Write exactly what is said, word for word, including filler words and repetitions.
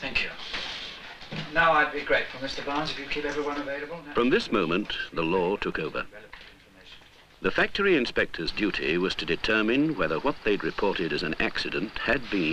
Thank you. Now I'd be grateful, Mister Barnes, if you keep everyone available. Now. From this moment, the law took over. The factory inspector's duty was to determine whether what they'd reported as an accident had been